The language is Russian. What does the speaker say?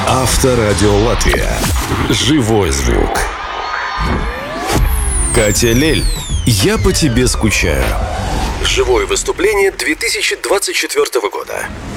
Авторадио Латвия. Живой звук. Катя Лель. Я по тебе скучаю. Живое выступление 2024 года.